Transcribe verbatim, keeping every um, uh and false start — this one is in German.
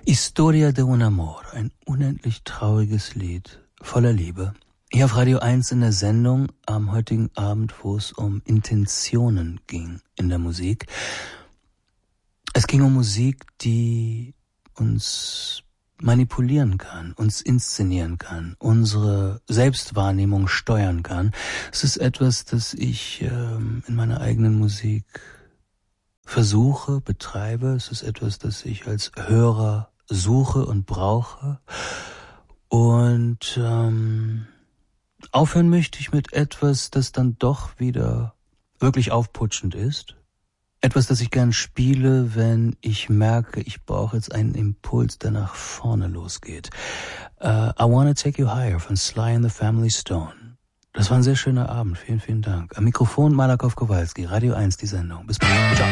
Historia de un amor, ein unendlich trauriges Lied voller Liebe. Hier auf Radio eins in der Sendung am heutigen Abend, wo es um Intentionen ging in der Musik. Es ging um Musik, die uns manipulieren kann, uns inszenieren kann, unsere Selbstwahrnehmung steuern kann. Es ist etwas, das ich ähm, in meiner eigenen Musik versuche, betreibe. Es ist etwas, das ich als Hörer suche und brauche. Und ähm, aufhören möchte ich mit etwas, das dann doch wieder wirklich aufputschend ist. Etwas, das ich gern spiele, wenn ich merke, ich brauche jetzt einen Impuls, der nach vorne losgeht. Uh, I Wanna Take You Higher von Sly and the Family Stone. Das war ein sehr schöner Abend. Vielen, vielen Dank. Am Mikrofon Malakow Kowalski, Radio eins, die Sendung. Bis bald. Ciao.